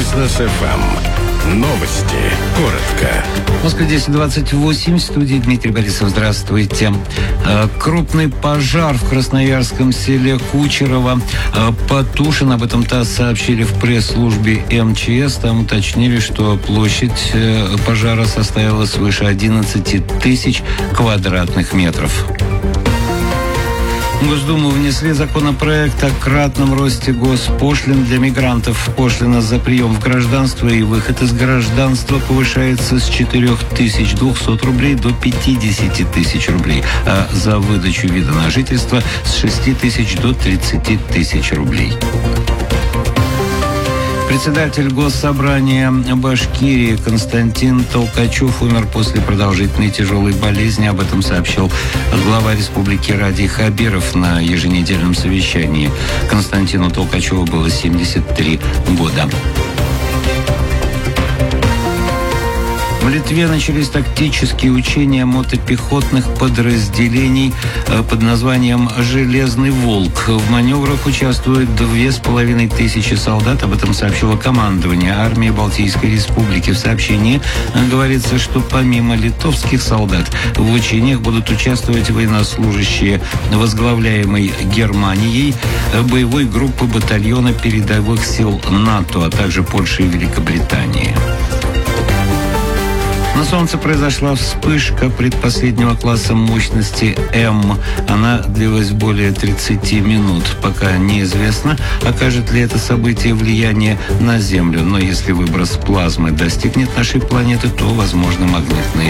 Бизнес FM. Новости. Коротко. Москва 10:28. В студии Дмитрий Борисов. Здравствуйте. Крупный пожар в красноярском селе Кучерово потушен. Об этом ТАСС сообщили в пресс-службе МЧС. Там уточнили, что площадь пожара составила свыше 11 тысяч квадратных метров. В Госдуму внесли законопроект о кратном росте госпошлин для мигрантов. Пошлина за прием в гражданство и выход из гражданства повышается с 4200 рублей до 50 тысяч рублей, а за выдачу вида на жительство с 6 тысяч до 30 тысяч рублей. Председатель Госсобрания Башкирии Константин Толкачев умер после продолжительной тяжелой болезни. Об этом сообщил глава республики Радий Хабиров на еженедельном совещании. Константину Толкачеву было 73 года. В Литве начались тактические учения мотопехотных подразделений под названием «Железный волк». В маневрах участвуют 2500 солдат. Об этом сообщило командование армии Балтийской республики. В сообщении говорится, что помимо литовских солдат в учениях будут участвовать военнослужащие возглавляемой Германией, боевой группы батальона передовых сил НАТО, а также Польши и Великобритании. На Солнце произошла вспышка предпоследнего класса мощности М. Она длилась более 30 минут. Пока неизвестно, окажет ли это событие влияние на Землю. Но если выброс плазмы достигнет нашей планеты, то возможны магнитные